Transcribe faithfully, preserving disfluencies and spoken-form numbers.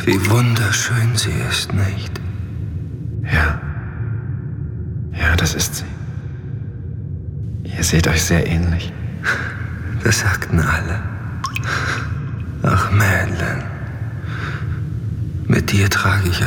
Wie wunderschön sie ist, nicht? Ja. Ja, das ist sie. Ihr seht euch sehr ähnlich. Das sagten alle. Ach, Madeleine. Mit dir trage ich